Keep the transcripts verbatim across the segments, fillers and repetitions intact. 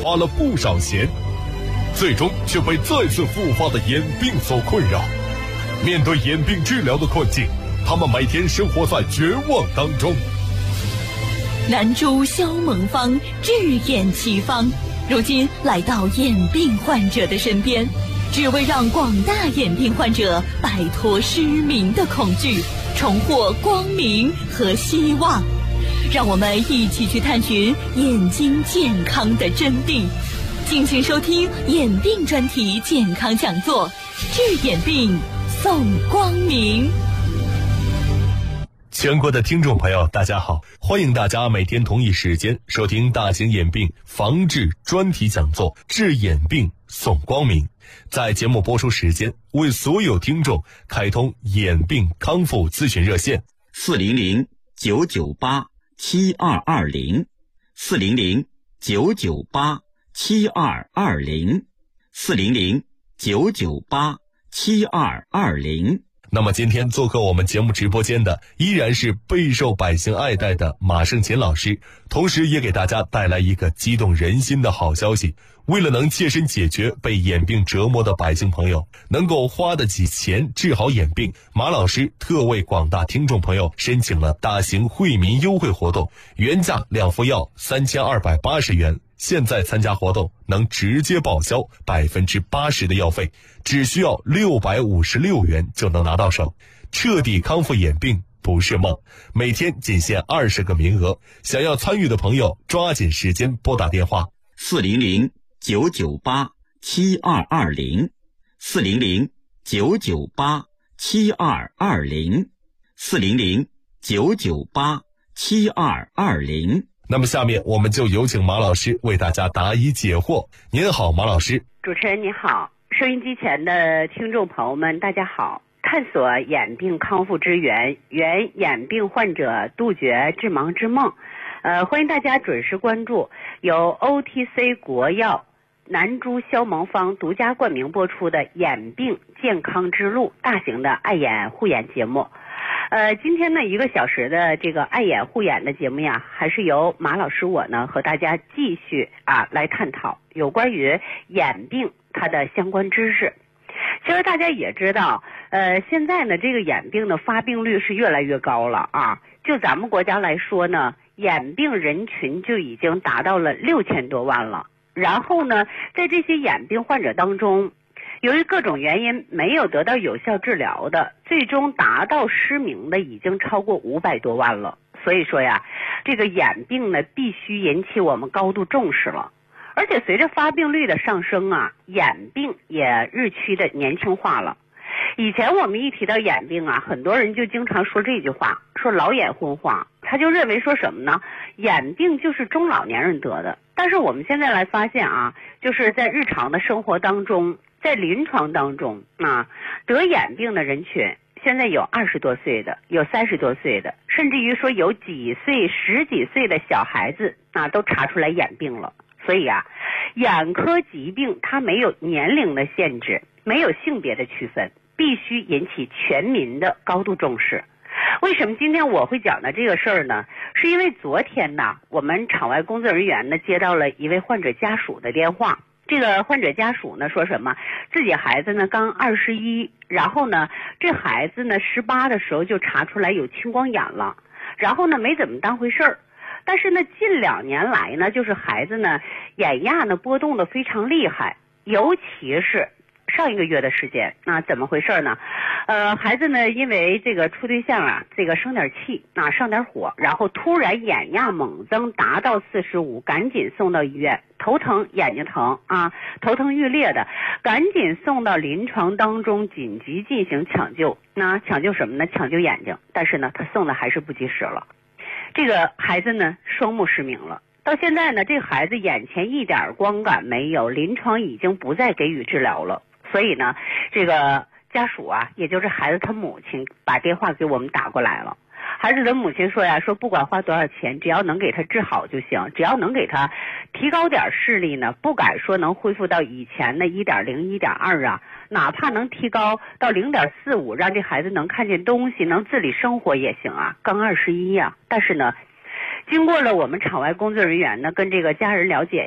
花了不少钱，最终却被再次复发的眼病所困扰。面对眼病治疗的困境，他们每天生活在绝望当中。 南珠消蒙方，治眼奇方，如今来到眼病患者的身边，只为让广大眼病患者摆脱失明的恐惧，重获光明和希望。让我们一起去探寻眼睛健康的真谛。敬请收听眼病专题健康讲座，治眼病送光明。 全国的听众朋友大家好，欢迎大家每天同一时间收听大型眼病防治专题讲座，治眼病送光明。在节目播出时间，为所有听众开通眼病康复咨询热线四零零九九八七二二零，四零零九九八七二二零，四零零九九八七二二零。 那么今天做客我们节目直播间的依然是备受百姓爱戴的马胜琴老师，同时也给大家带来一个激动人心的好消息。为了能切身解决被眼病折磨的百姓朋友能够花得起钱治好眼病，马老师特为广大听众朋友申请了大型惠民优惠活动，原价两副药三千二百八十元，现在参加活动能直接报销百分之八十的药费，只需要六百五十六元就能拿到手，彻底康复眼病不是梦。每天仅限二十个名额，想要参与的朋友抓紧时间拨打电话四零零九九八七二二零，四零零九九八七二二零，四零零九九八七二二零。 那么下面我们就有请马老师为大家答疑解惑。您好，马老师。 主持人你好，收音机前的听众朋友们大家好。探索眼病康复之源，圆眼病患者杜绝致盲之梦。呃，欢迎大家准时关注由 O T C 国药南珠消蒙方独家冠名播出的眼病健康之路大型的爱眼护眼节目。呃，今天呢一个小时的这个爱眼护眼的节目呀，还是由马老师我呢和大家继续啊来探讨有关于眼病它的相关知识。其实大家也知道，呃，现在呢这个眼病的发病率是越来越高了啊。就咱们国家来说呢，眼病人群就已经达到了六千多万了。然后呢，在这些眼病患者当中，由于各种原因没有得到有效治疗的，最终达到失明的已经超过五百多万了。所以说呀，这个眼病呢必须引起我们高度重视了。而且随着发病率的上升啊，眼病也日趋的年轻化了。以前我们一提到眼病啊，很多人就经常说这句话，说老眼昏花，他就认为说什么呢？眼病就是中老年人得的。但是我们现在来发现啊，就是在日常的生活当中，在临床当中啊，得眼病的人群现在有二十多岁的，有三十多岁的，甚至于说有几岁、十几岁的小孩子啊，都查出来眼病了。所以啊，眼科疾病它没有年龄的限制，没有性别的区分，必须引起全民的高度重视。为什么今天我会讲到这个事儿呢？是因为昨天呢，我们场外工作人员呢接到了一位患者家属的电话。这个患者家属呢说什么？自己孩子呢刚二十一，然后呢这孩子呢十八的时候就查出来有青光眼了，然后呢没怎么当回事儿。但是呢近两年来呢，就是孩子呢眼压呢波动的非常厉害，尤其是上一个月的时间，那怎么回事呢？呃，孩子呢，因为这个处对象啊，这个生点气啊，上点火，然后突然眼压猛增，达到四十五，赶紧送到医院，头疼、眼睛疼啊，头疼欲裂的，赶紧送到临床当中紧急进行抢救。那抢救什么呢？抢救眼睛，但是呢，他送的还是不及时了。这个孩子呢，双目失明了。到现在呢，这个孩子眼前一点光感没有，临床已经不再给予治疗了。所以呢，这个家属啊，也就是孩子他母亲把电话给我们打过来了。孩子的母亲说呀，说不管花多少钱，只要能给他治好就行，只要能给他提高点视力呢，不敢说能恢复到以前的一点零、一点二啊，哪怕能提高到零点四五，让这孩子能看见东西，能自理生活也行啊。刚二十一呀，但是呢，经过了我们场外工作人员呢跟这个家人了解呀，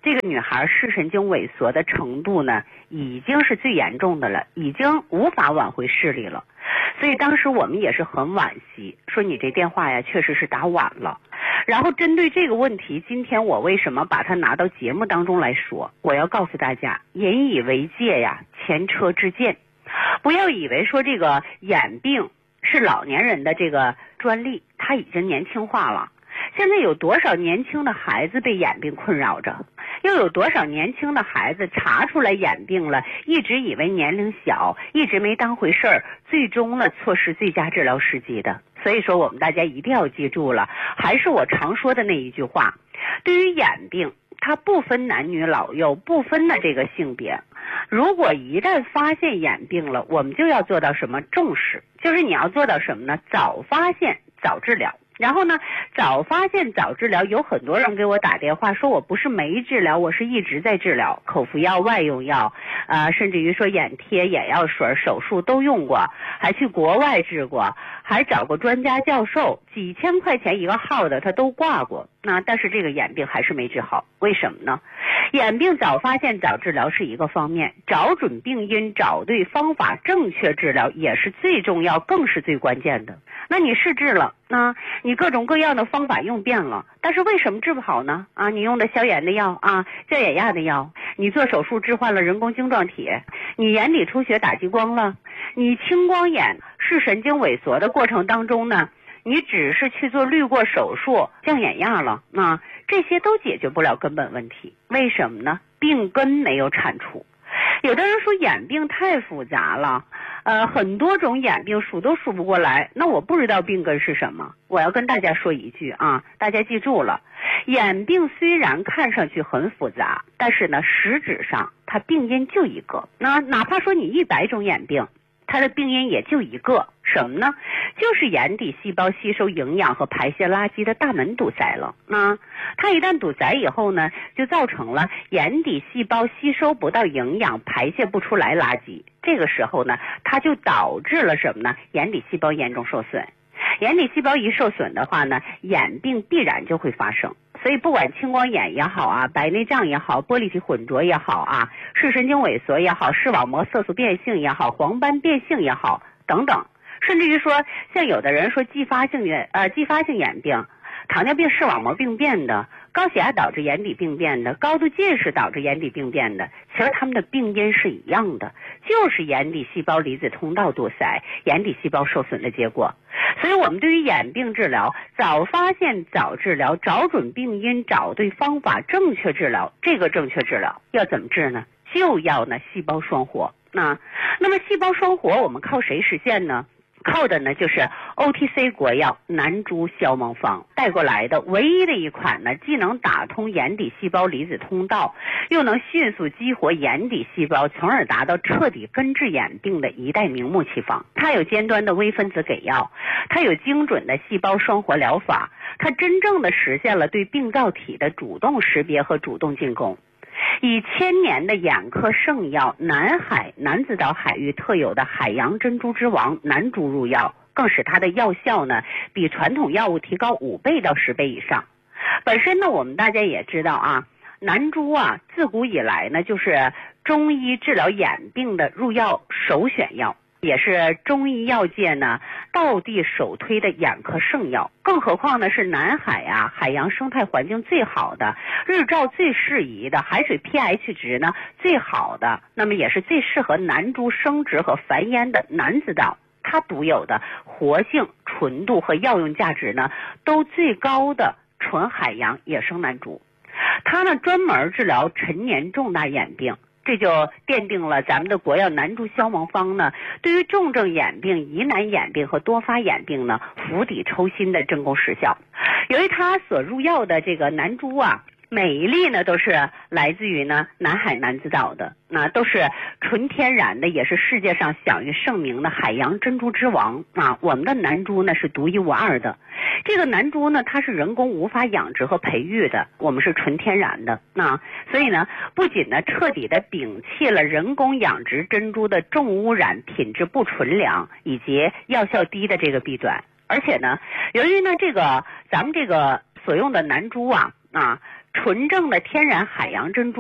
这个女孩视神经萎缩的程度呢，已经是最严重的了，已经无法挽回视力了。所以当时我们也是很惋惜，说你这电话呀确实是打晚了。然后针对这个问题，今天我为什么把它拿到节目当中来说？我要告诉大家，引以为戒呀，前车之鉴。不要以为说这个眼病是老年人的这个专利，它已经年轻化了。现在有多少年轻的孩子被眼病困扰着，又有多少年轻的孩子查出来眼病了，一直以为年龄小，一直没当回事儿，最终呢错失最佳治疗时机的。所以说我们大家一定要记住了，还是我常说的那一句话，对于眼病它不分男女老幼，不分的这个性别，如果一旦发现眼病了，我们就要做到什么？重视，就是你要做到什么呢？早发现早治疗。然后呢，早发现早治疗，有很多人给我打电话说，我不是没治疗，我是一直在治疗，口服药、外用药，呃，甚至于说眼贴、眼药水、手术都用过，还去国外治过，还找过专家教授，几千块钱一个号的他都挂过。那但是这个眼病还是没治好，为什么呢？眼病早发现早治疗是一个方面，找准病因，找对方法，正确治疗也是最重要，更是最关键的。那你试治了，那你各种各样的方法用遍了，但是为什么治不好呢？啊，你用的消炎的药啊，降眼压的药，你做手术置换了人工晶状体，你眼底出血打激光了，你青光眼视神经萎缩的过程当中呢，你只是去做滤过手术降眼压了，那这些都解决不了根本问题。为什么呢？病根没有铲除。有的人说眼病太复杂了，呃，很多种眼病数都数不过来，那我不知道病根是什么。我要跟大家说一句啊，大家记住了，眼病虽然看上去很复杂，但是呢，实质上它病因就一个。那哪怕说你一百种眼病，它的病因也就一个，什么呢？就是眼底细胞吸收营养和排泄垃圾的大门堵塞了。那它一旦堵塞以后呢，就造成了眼底细胞吸收不到营养，排泄不出来垃圾。这个时候呢，它就导致了什么呢？眼底细胞严重受损。眼底细胞一受损的话呢，眼病必然就会发生。所以不管青光眼也好啊，白内障也好，玻璃体混浊也好啊，视神经萎缩也好，视网膜色素变性也好，黄斑变性也好等等，甚至于说像有的人说继发性眼呃继发性眼病，糖尿病视网膜病变的，高血压导致眼底病变的，高度近视导致眼底病变的，其实他们的病因是一样的，就是眼底细胞离子通道堵塞，眼底细胞受损的结果。所以我们对于眼病治疗，早发现早治疗，找准病因，找对方法，正确治疗。这个正确治疗要怎么治呢？就要呢细胞双活。那那么细胞双活我们靠谁实现呢？靠的呢就是 O T C 国药南珠消盲方带过来的唯一的一款呢，既能打通眼底细胞离子通道，又能迅速激活眼底细胞，从而达到彻底根治眼病的一代名目奇方。它有尖端的微分子给药，它有精准的细胞双活疗法，它真正的实现了对病灶体的主动识别和主动进攻。以千年的眼科圣药南海南子岛海域特有的海洋珍珠之王南珠入药，更使它的药效呢比传统药物提高五倍到十倍以上。本身呢我们大家也知道啊，南珠啊自古以来呢就是中医治疗眼病的入药首选药，也是中医药界呢道地首推的眼科圣药。更何况呢是南海啊海洋生态环境最好的，日照最适宜的，海水 pH 值呢最好的，那么也是最适合南珠生殖和繁衍的南子岛，它独有的活性、纯度和药用价值呢都最高的纯海洋野生南珠。它呢专门治疗陈年重大眼病，这就奠定了咱们的国药南珠消盲方呢对于重症眼病、疑难眼病和多发眼病呢釜底抽薪的真功实效。由于它所入药的这个南珠啊，每一粒呢都是来自于呢南海南子岛的，那都是纯天然的，也是世界上享誉盛名的海洋珍珠之王啊。我们的南珠呢是独一无二的。这个南珠呢它是人工无法养殖和培育的，我们是纯天然的。那所以呢不仅呢彻底的摒弃了人工养殖珍珠的重污染、品质不纯良以及药效低的这个弊端，而且呢由于呢这个咱们这个所用的南珠啊啊纯正的天然海洋珍珠。